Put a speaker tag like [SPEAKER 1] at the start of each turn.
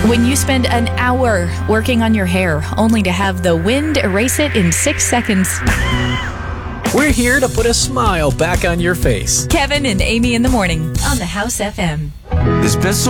[SPEAKER 1] When you spend an hour working on your hair only to have the wind erase it in 6 seconds.
[SPEAKER 2] We're here to put a smile back on your face.
[SPEAKER 1] Kevin and Amy in the morning on the House FM.
[SPEAKER 3] This best